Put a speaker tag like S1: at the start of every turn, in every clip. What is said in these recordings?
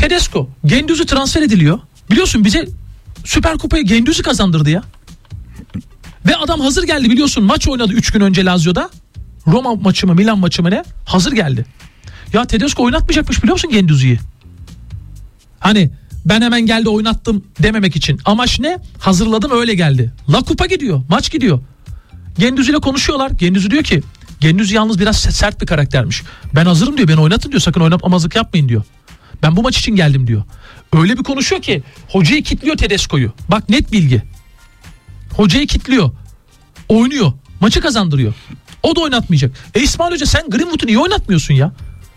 S1: Tedesco Gendüz'ü transfer ediliyor. Biliyorsun bize Süper Kupayı Gendüz'ü kazandırdı ya. Ve adam hazır geldi biliyorsun, maç oynadı 3 gün önce Lazio'da. Roma maçı mı Milan maçı mı ne? Hazır geldi. Ya Tedesco oynatmayacakmış biliyor musun Gendüz'ü? Hani ben hemen geldi oynattım dememek için. Amaç ne? Hazırladım öyle geldi. La Kupa gidiyor, maç gidiyor. Gendüz'ü ile konuşuyorlar. Gendüz'ü diyor ki Gendüz'ü yalnız biraz sert bir karaktermiş. Ben hazırım diyor, beni oynatın diyor, sakın oynatmamazlık yapmayın diyor. Ben bu maç için geldim diyor. Öyle bir konuşuyor ki hocayı kitliyor Tedesco'yu. Bak net bilgi. Hocayı kitliyor. Oynuyor. Maçı kazandırıyor. O da oynatmayacak. İsmail Hoca sen Greenwood'u niye oynatmıyorsun ya?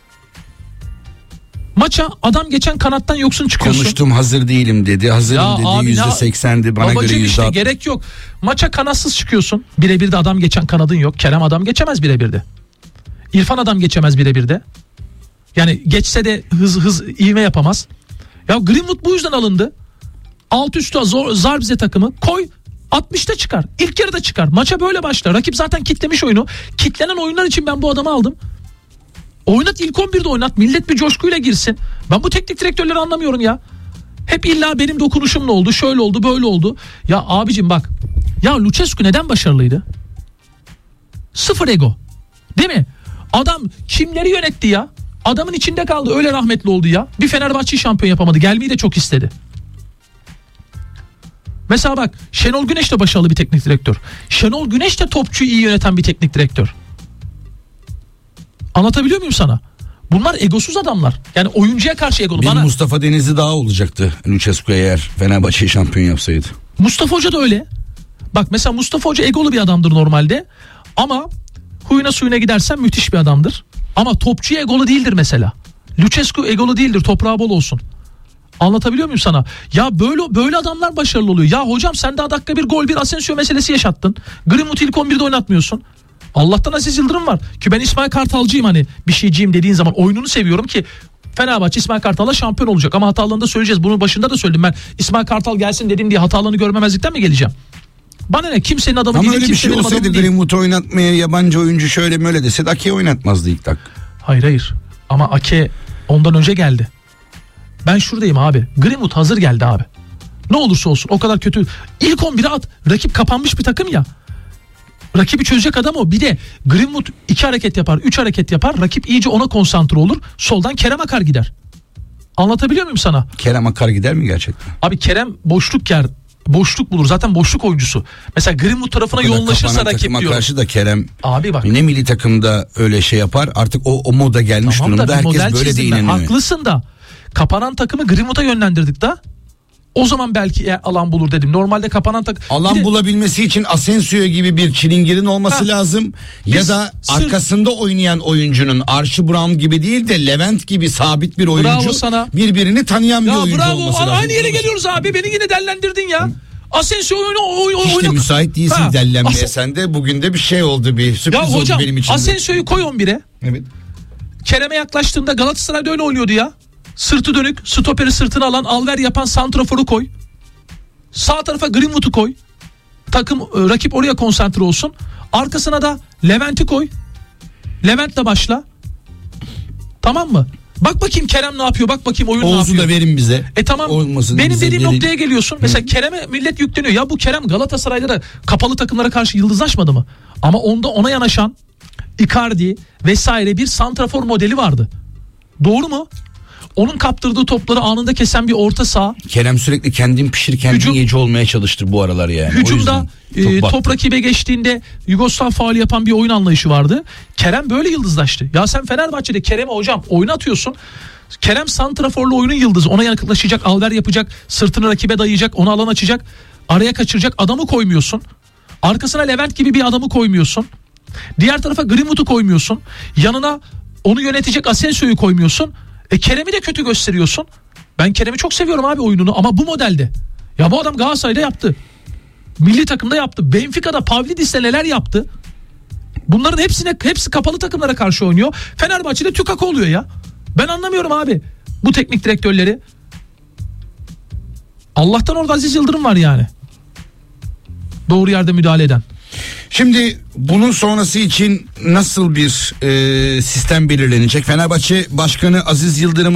S1: Maça adam geçen kanattan yoksun çıkıyorsun.
S2: Konuştum, hazır değilim dedi. Hazırım dedi, %80'di, bana göre %60.
S1: işte gerek yok. Maça kanatsız çıkıyorsun. Birebir de adam geçen kanadın yok. Kerem adam geçemez birebir de. İrfan adam geçemez birebir de. Yani geçse de hız ivme yapamaz. Ya Greenwood bu yüzden alındı. Alt üstü zar bize takımı koy. 60'ta çıkar. İlk yarıda çıkar. Maça böyle başlar. Rakip zaten kitlemiş oyunu. Kitlenen oyunlar için ben bu adamı aldım. Oynat, ilk 11'de oynat. Millet bir coşkuyla girsin. Ben bu teknik direktörleri anlamıyorum ya. Hep illa benim dokunuşumla oldu. Şöyle oldu, böyle oldu. Ya abicim bak. Ya Lucescu neden başarılıydı? Sıfır ego. Değil mi? Adam kimleri yönetti ya? Adamın içinde kaldı. Öyle rahmetli oldu ya. Bir Fenerbahçe'yi şampiyon yapamadı. Gelmeyi de çok istedi. Mesela bak, Şenol Güneş de başarılı bir teknik direktör. Şenol Güneş de topçuyu iyi yöneten bir teknik direktör. Anlatabiliyor muyum sana? Bunlar egosuz adamlar. Yani oyuncuya karşı egolu.
S2: Bir Mustafa Denizli daha olacaktı Lucescu eğer Fenerbahçe'yi şampiyon yapsaydı.
S1: Mustafa Hoca da öyle. Bak mesela Mustafa Hoca egolu bir adamdır normalde. Ama huyuna suyuna gidersen müthiş bir adamdır. Ama topçuya egolu değildir mesela. Lucescu egolu değildir, toprağı bol olsun. Anlatabiliyor muyum sana? Ya böyle adamlar başarılı oluyor. Ya hocam sen daha dakika bir gol bir Asensio meselesi yaşattın. Greenwood'u ilk 11'de oynatmıyorsun. Allah'tan Aziz Yıldırım var. Ki ben İsmail Kartalcıyım, hani bir şeyciyim dediğin zaman oyununu seviyorum ki Fenerbahçe İsmail Kartal'la şampiyon olacak. Ama hatalarını da söyleyeceğiz. Bunun başında da söyledim ben. İsmail Kartal gelsin dedin diye hatalarını görmemezlikten mi geleceğim? Bana ne, kimsenin adamı değil.
S2: Ama öyle bir şey olsaydı Greenwood'u oynatmaya yabancı oyuncu şöyle böyle deseydi Ake oynatmazdı ilk dakika.
S1: Hayır. Ama Ake ondan önce geldi. Ben şuradayım abi. Greenwood hazır geldi abi. Ne olursa olsun o kadar kötü. İlk 11'e at. Rakip kapanmış bir takım ya. Rakibi çözecek adam o. Bir de Greenwood 2 hareket yapar, 3 hareket yapar. Rakip iyice ona konsantre olur. Soldan Kerem akar gider. Anlatabiliyor muyum sana?
S2: Kerem akar gider mi gerçekten?
S1: Abi Kerem boşluk yer. Boşluk bulur. Zaten boşluk oyuncusu. Mesela Greenwood tarafına yoğunlaşırsa rakip diyor.
S2: Karşı da Kerem.
S1: Abi bak.
S2: Ne milli takımda öyle şey yapar. Artık o moda gelmiş tamam durumda. Herkes böyle de inanıyor.
S1: Haklısın da. Kapanan takımı Greenwood'a yönlendirdik da. O zaman belki alan bulur dedim. Normalde kapanan
S2: alan bulabilmesi için Asensio gibi bir çilingirin olması lazım. Ya da arkasında oynayan oyuncunun Archie Brown gibi değil de Levent gibi sabit bir oyuncu. Birbirini tanıyan bir oyuncu olması lazım.
S1: Aynı yere geliyoruz abi. Beni yine dellendirdin ya. Asensio oyunu
S2: İşte müsait değilsin dellenmeye sen de. Bugün de bir şey oldu, bir sürpriz oldu
S1: hocam,
S2: benim için.
S1: Asensio'yu koy 11'e.
S2: Evet.
S1: Kerem'e yaklaştığında Galatasaray'da öyle oynuyordu ya. Sırtı dönük, stoperi sırtına alan, alver yapan santraforu koy. Sağ tarafa Greenwood'u koy. Takım rakip oraya konsantre olsun. Arkasına da Levent'i koy. Levent'le başla. Tamam mı? Bak bakayım Kerem ne yapıyor? Bak bakayım oyun ne yapıyor?
S2: Oğuz'u da verin bize.
S1: Tamam. Benim dediğim noktaya geliyorsun. Mesela Kerem'e millet yükleniyor. Ya bu Kerem Galatasaray'da da kapalı takımlara karşı yıldızlaşmadı mı? Ama ona yanaşan Icardi vesaire bir santrafor modeli vardı. Doğru mu? Onun kaptırdığı topları anında kesen bir orta saha.
S2: Kerem sürekli kendin pişir kendin yeci olmaya çalıştır bu aralar yani.
S1: Hücumda top rakibe geçtiğinde Yugoslav faali yapan bir oyun anlayışı vardı. Kerem böyle yıldızlaştı. Ya sen Fenerbahçe'de Kerem'e hocam oynatıyorsun. Kerem santraforlu oyunun yıldızı. Ona yaklaşacak, alver yapacak, sırtını rakibe dayayacak, ona alan açacak, araya kaçıracak adamı koymuyorsun. Arkasına Levent gibi bir adamı koymuyorsun. Diğer tarafa Greenwood'u koymuyorsun. Yanına onu yönetecek Asensio'yu koymuyorsun. Kerem'i de kötü gösteriyorsun. Ben Kerem'i çok seviyorum abi oyununu ama bu modelde. Ya bu adam Galatasaray'da yaptı. Milli takımda yaptı. Benfica'da Pavlidis'le neler yaptı? Bunların hepsi kapalı takımlara karşı oynuyor. Fenerbahçe'de tükak oluyor ya. Ben anlamıyorum abi bu teknik direktörleri. Allah'tan orada Aziz Yıldırım var yani. Doğru yerde müdahale eden.
S2: Şimdi bunun sonrası için nasıl bir sistem belirlenecek? Fenerbahçe Başkanı Aziz Yıldırım